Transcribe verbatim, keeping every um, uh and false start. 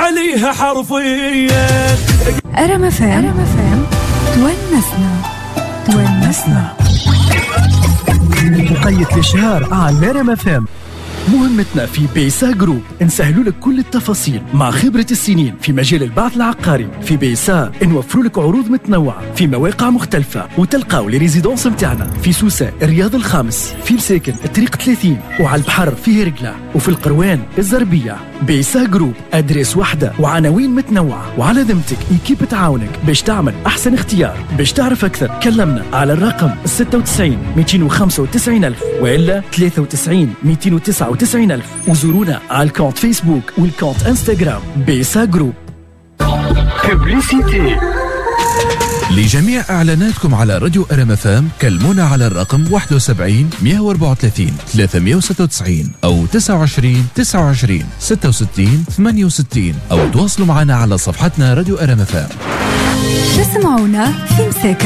عليها حرفيا. أرم فام أرم فام تونسنا تونسنا مقيد الإشهار على أرم فام. مهمتنا في بيسا جروب نسهلوا لك كل التفاصيل مع خبرة السنين في مجال البعث العقاري. في بيسا نوفروا لك عروض متنوعة في مواقع مختلفة، وتلقاو لي ريزيدونس متاعنا في سوسة الرياض الخامس، في الساكن الطريق ثلاثين، وعلى البحر في هرقلة، وفي القروان الزربية. بيسا جروب أدريس واحدة وعناوين متنوعة، وعلى ذمتك إيكيب تعاونك باش تعمل أحسن اختيار. باش تعرف أكثر كلمنا على الرقم ستة وتسعين مئتين وخمسة وتسعين ألف وإلا ثلاثة وتسعين مئتين وتسعة وتسعين ألف، وزورونا على الكونت فيسبوك والكونت انستغرام بيسا جروب. ببليسيتي لجميع إعلاناتكم على راديو أرم فام كلمونا على الرقم واحد وسبعين مئة وأربعة وثلاثين ثلاثمئة وستة وتسعين أو تسعة وعشرين تسعة وعشرين ستة وستين ثمانية وستين، أو تواصلوا معنا على صفحتنا راديو أرم فام. تسمعونا في مساكن